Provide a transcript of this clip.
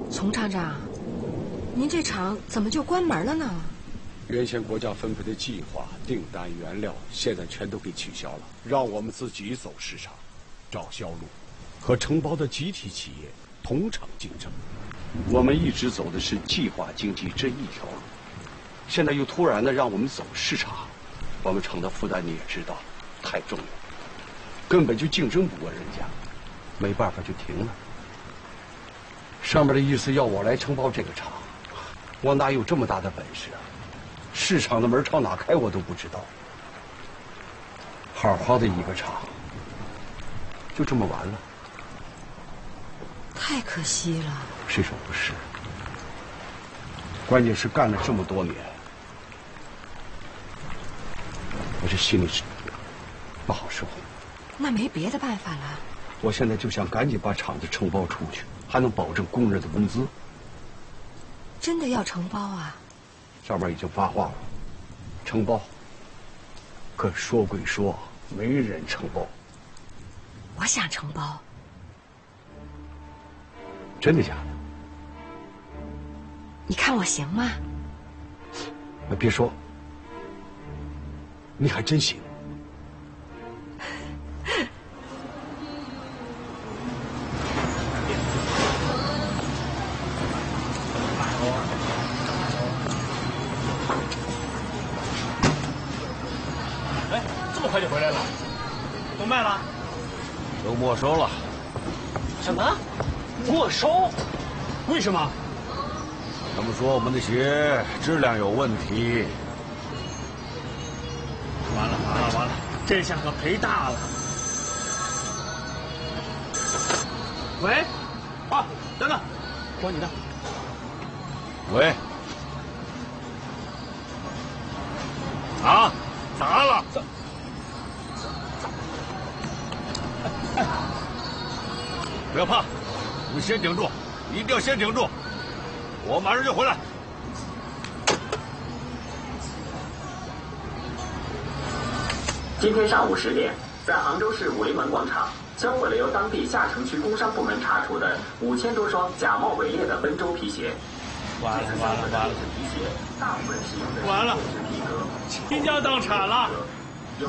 丛厂长，您这厂怎么就关门了呢？ 原先国家分配的计划、订单、原料，现在全都给取消了，让我们自己走市场，找销路，和承包的集体企业同场竞争。我们一直走的是计划经济这一条路，现在又突然的让我们走市场，我们厂的负担你也知道，太重了，根本就竞争不过人家，没办法就停了。上面的意思要我来承包这个厂，我哪有这么大的本事啊？市场的门朝哪开我都不知道。好好的一个厂，就这么完了， 太可惜了。 谁说不是？关键是干了这么多年，我这心里是不好受。 那没别的办法了。 我现在就想赶紧把厂子承包出去，还能保证工人的工资。 真的要承包啊？ 上面已经发话了，承包。可说归说，没人承包。 我想承包。 真的假的？ 你看我行吗？ 别说，你还真行。 哎，这么快就回来了？都卖了？ 都没收了。 什么？没收？为什么？ 他们说我们的鞋质量有问题。 完了完了完了，这下可赔大了。喂，啊，等等，找你的。 喂。啊，咋了？不要怕，你们先顶住，一定要先顶住。我马上就回来。 今天上午10点，在杭州市维门广场销毁了由当地下城区工商部门查处的5000多双假冒伪劣的温州皮鞋。 完了完了完了！ 皮鞋大部分使用的完了， 是皮革， 倾家荡产了。